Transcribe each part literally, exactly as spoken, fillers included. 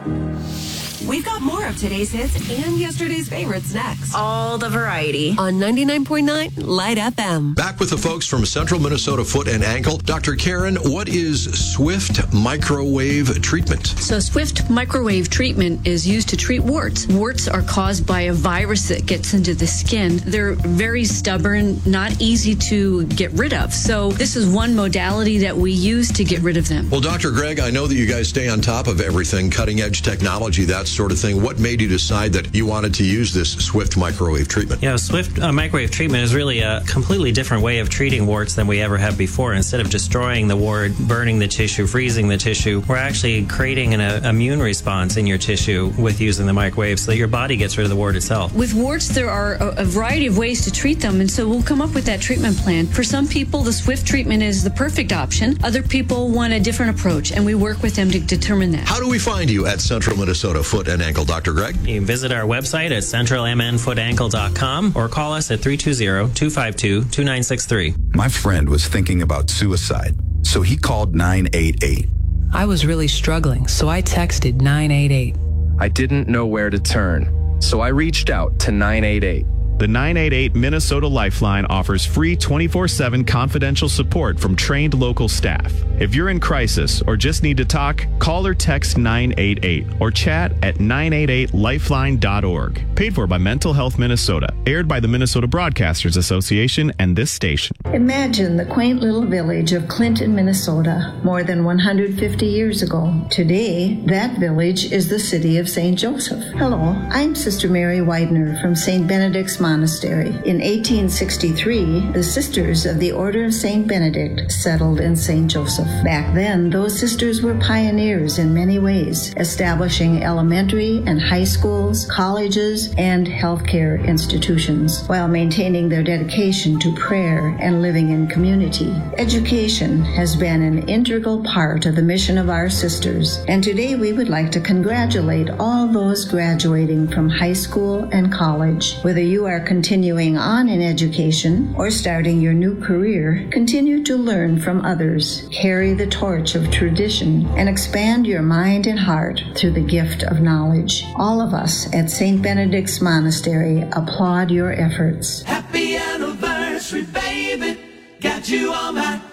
We've got more of today's hits and yesterday's favorites next. All the variety. On ninety-nine point nine Light F M. Back with the folks from Central Minnesota Foot and Ankle. Doctor Karen, what is Swift microwave treatment? So Swift microwave treatment is used to treat warts. Warts are caused by a virus that gets into the skin. They're very stubborn, not easy to get rid of. So this is one modality that we use to get rid of them. Well, Doctor Greg, I know that you guys stay on top of everything, cutting edge technology, that sort of thing. What made you decide that you wanted to use this Swift microwave treatment? You know, Swift uh, microwave treatment is really a completely different way of treating warts than we ever have before. Instead of destroying the wart, burning the tissue, freezing the tissue, we're actually creating an uh, immune response in your tissue with using the microwave so that your body gets rid of the wart itself. With warts, there are a, a variety of ways to treat them, and so we'll come up with that treatment plan. For some people, the Swift treatment is the perfect option. Other people want a different approach, and we work with them to determine that. How do we find you at Central Minnesota Foot and Ankle, Doctor Greg? You can visit our website at central m n foot ankle dot com or call us at three two zero, two five two, two nine six three. My friend was thinking about suicide, so he called nine eight eight. I was really struggling, so I texted nine eight eight. I didn't know where to turn, so I reached out to nine eight eight. The nine eight eight Minnesota Lifeline offers free twenty-four seven confidential support from trained local staff. If you're in crisis or just need to talk, call or text nine eight eight or chat at nine eight eight lifeline dot org. Paid for by Mental Health Minnesota. Aired by the Minnesota Broadcasters Association and this station. Imagine the quaint little village of Clinton, Minnesota, more than one hundred fifty years ago. Today, that village is the city of Saint Joseph. Hello, I'm Sister Mary Widener from Saint Benedict's Monastery. In eighteen sixty-three, the Sisters of the Order of Saint Benedict settled in Saint Joseph. Back then, those sisters were pioneers in many ways, establishing elementary and high schools, colleges, and healthcare institutions, while maintaining their dedication to prayer and living in community. Education has been an integral part of the mission of our sisters, and today we would like to congratulate all those graduating from high school and college. Whether you are continuing on in education or starting your new career, continue to learn from others, carry the torch of tradition, and expand your mind and heart through the gift of knowledge. All of us at Saint Benedict's Monastery applaud your efforts. Happy anniversary, baby. Got you on my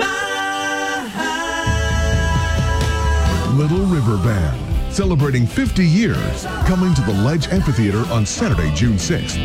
mind. Little River Band, celebrating fifty years, coming to the Ledge Amphitheater on Saturday, June sixth.